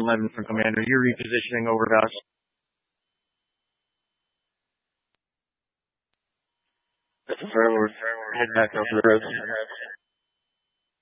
11 from Commander. You're repositioning over to us. Affirmative. Head back over the road.